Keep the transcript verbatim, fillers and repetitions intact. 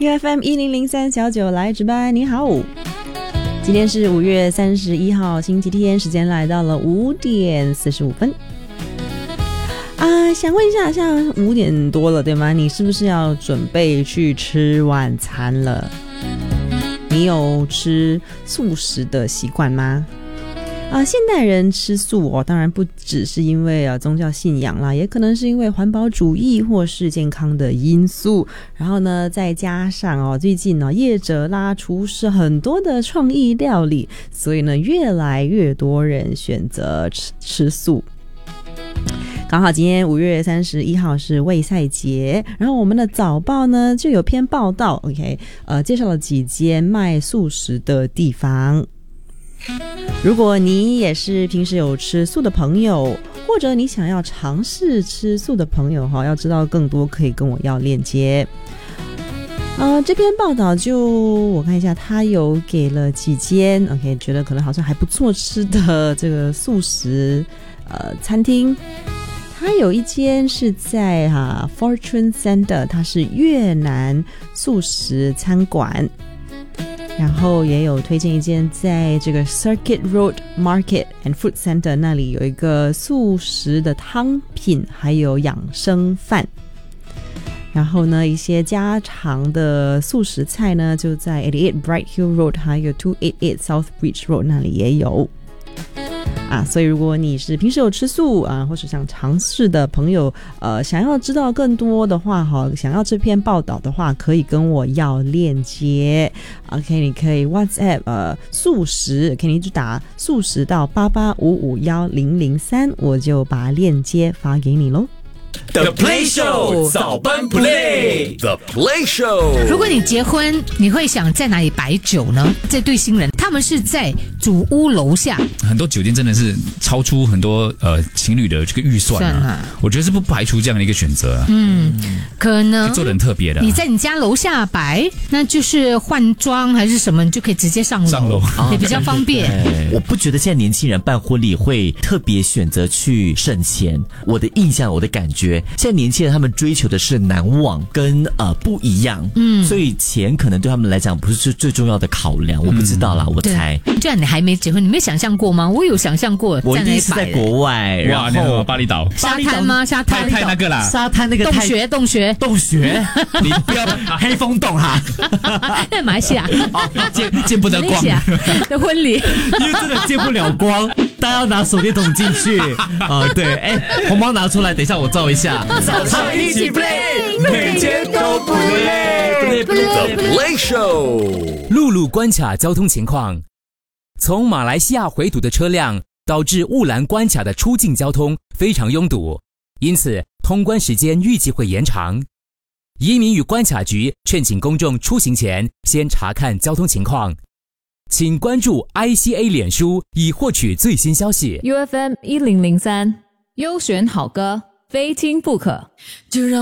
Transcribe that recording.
U F M 一零零三小九来值班，你好，今天是五月三十一号星期天，时间来到了五点四十五分。啊，想问一下，像五点多了对吗？你是不是要准备去吃晚餐了？你有吃素食的习惯吗？啊，现代人吃素哦，当然不只是因为啊宗教信仰啦，也可能是因为环保主义或是健康的因素。然后呢，再加上哦，最近呢、哦、业者啦、厨师很多的创意料理，所以呢，越来越多人选择吃吃素。刚好今天五月三十一号是卫赛节，然后我们的早报呢就有篇报道 ，OK， 呃，介绍了几间卖素食的地方。如果你也是平时有吃素的朋友，或者你想要尝试吃素的朋友哈，要知道更多可以跟我要链接。呃，这篇报道就我看一下，他有给了几间 OK， 觉得可能好像还不错吃的这个素食呃餐厅。它有一间是在啊 Fortune Center， 它是越南素食餐馆，然后也有推荐一间在这个 Circuit Road Market and Food Center 那里有一个素食的汤品还有养生饭。然后呢，一些家常的素食菜呢就在八十八 Bright Hill Road 还有二八八 South Bridge Road 那里也有啊，所以如果你是平时有吃素啊，或是想尝试的朋友，呃，想要知道更多的话哈，想要这篇报道的话，可以跟我要链接。OK， 你可以 WhatsApp 呃素食 ，OK， 你就打素食到八八五五一零零三，我就把链接发给你咯。 The Play Show 早班 Play The Play Show。 如果你结婚，你会想在哪里摆酒呢？这对新人他们是在主屋楼下， 很多酒店真的是超出很多呃情侣的这个预算啊， 啊我觉得是不排除这样的一个选择啊。 嗯，可能做得很特别的、啊。 你在你家楼下摆，那就是换装还是什么，你就可以直接上楼， 上楼也比较方便。 我不觉得现在年轻人办婚礼会特别选择去省钱，我的印象，我的感觉。现在年轻人他们追求的是难忘跟呃不一样，嗯，所以钱可能对他们来讲不是最最重要的考量，我不知道啦，我猜。 对啊，你还没结婚，你没有想象过吗？我有想象过， 我一定是在国外，然后巴厘岛沙滩吗？沙滩太那个啦， 沙滩那个洞穴，洞穴， 洞穴，你不要黑风洞哈。 在马来西亚见见不得光的婚礼， 因为真的见不了光，大家要拿手电筒进去啊、呃。对，哎，红包拿出来，等一下我照一下。 早上一起 play， 每天都不累。The Play Show。 陆路关卡交通情况：从马来西亚回土的车辆导致雾兰关卡的出境交通非常拥堵，因此通关时间预计会延长。移民与关卡局劝请公众出行前先查看交通情况。请关注 I C A 脸书以获取最新消息。 U F M 一零零三优选好歌，非听不可。就让